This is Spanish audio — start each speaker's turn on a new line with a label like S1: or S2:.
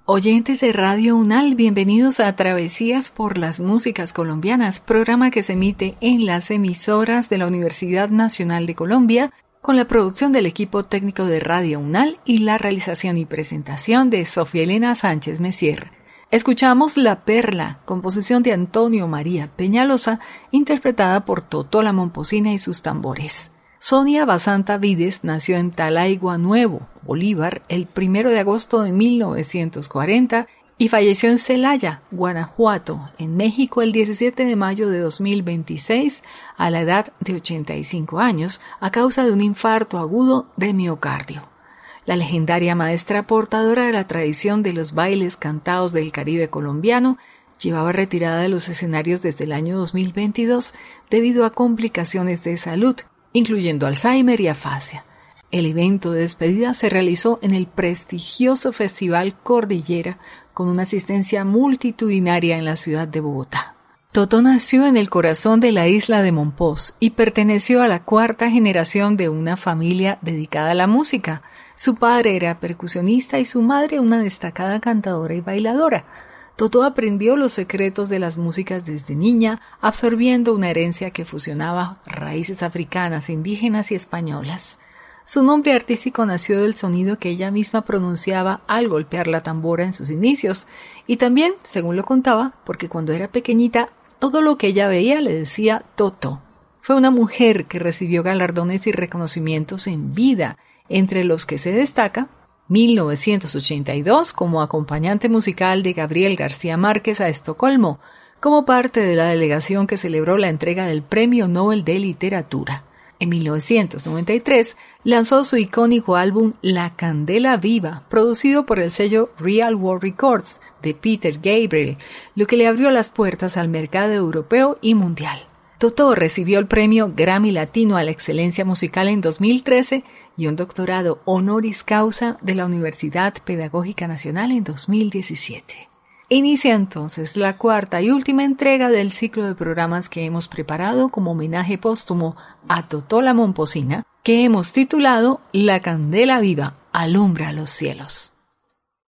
S1: Oyentes de Radio UNAL, bienvenidos a Travesías por las Músicas Colombianas, programa que se emite en las emisoras de la Universidad Nacional de Colombia, con la producción del equipo técnico de Radio UNAL y la realización y presentación de Sofía Elena Sánchez Messier. Escuchamos La Perla, composición de Antonio María Peñalosa, interpretada por Totó la Momposina y sus tambores. Sonia Basanta Vides nació en Talaigua Nuevo, Bolívar, el 1 de agosto de 1940 y falleció en Celaya, Guanajuato, en México, el 17 de mayo de 2026, a la edad de 85 años, a causa de un infarto agudo de miocardio. La legendaria maestra portadora de la tradición de los bailes cantados del Caribe colombiano llevaba retirada de los escenarios desde el año 2022 debido a complicaciones de salud, incluyendo Alzheimer y afasia. El evento de despedida se realizó en el prestigioso Festival Cordillera con una asistencia multitudinaria en la ciudad de Bogotá. Totó nació en el corazón de la isla de Mompox y perteneció a la cuarta generación de una familia dedicada a la música. Su padre era percusionista y su madre una destacada cantadora y bailadora. Totó aprendió los secretos de las músicas desde niña, absorbiendo una herencia que fusionaba raíces africanas, indígenas y españolas. Su nombre artístico nació del sonido que ella misma pronunciaba al golpear la tambora en sus inicios, y también, según lo contaba, porque cuando era pequeñita, todo lo que ella veía le decía Totó. Fue una mujer que recibió galardones y reconocimientos en vida, entre los que se destaca 1982 como acompañante musical de Gabriel García Márquez a Estocolmo, como parte de la delegación que celebró la entrega del Premio Nobel de Literatura. En 1993 lanzó su icónico álbum La Candela Viva, producido por el sello Real World Records de Peter Gabriel, lo que le abrió las puertas al mercado europeo y mundial. Totó recibió el premio Grammy Latino a la excelencia musical en 2013 y un doctorado honoris causa de la Universidad Pedagógica Nacional en 2017. Inicia entonces la cuarta y última entrega del ciclo de programas que hemos preparado como homenaje póstumo a Totó la Momposina, que hemos titulado La Candela Viva, alumbra los cielos.